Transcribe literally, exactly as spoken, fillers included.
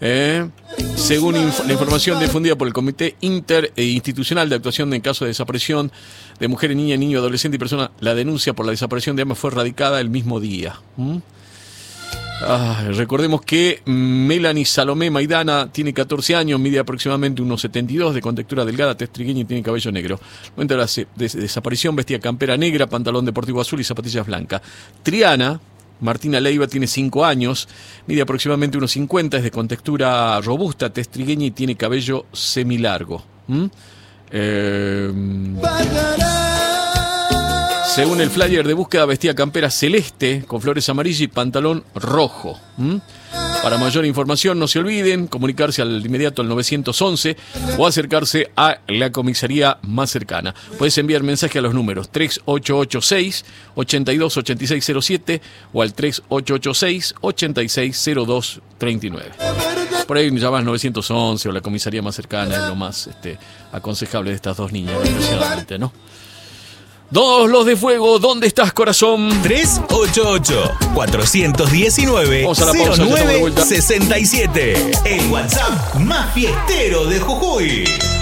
Eh, según inf- la información difundida por el Comité Interinstitucional de Actuación en caso de desaparición de mujeres, niñas, niños, adolescentes y personas, la denuncia por la desaparición de ambas fue radicada el mismo día. ¿Mm? Ah, recordemos que Melanie Salomé Maidana tiene catorce años, mide aproximadamente unos setenta y dos, de contextura delgada, tez trigueña y tiene cabello negro. En el momento de la se- de- desaparición vestía campera negra, pantalón deportivo azul y zapatillas blancas. Triana Martina Leiva tiene cinco años, mide aproximadamente unos cincuenta, es de contextura robusta, tez trigueña y tiene cabello semilargo. ¿Mm? Eh... Según el flyer de búsqueda, vestía campera celeste con flores amarillas y pantalón rojo. ¿Mm? Para mayor información, no se olviden comunicarse al inmediato al nueve once o acercarse a la comisaría más cercana. Puedes enviar mensaje a los números tres ocho ocho seis, ocho dos ocho seis cero siete o al tres ocho ocho seis, ocho seis cero dos tres nueve. Por ahí llamas nueve once o la comisaría más cercana, es lo más este, aconsejable de estas dos niñas, desgraciadamente, ¿no? Dos los de fuego, ¿dónde estás, corazón? tres ocho ocho, cuatro uno nueve, cero nueve seis siete. El WhatsApp más fiestero de Jujuy.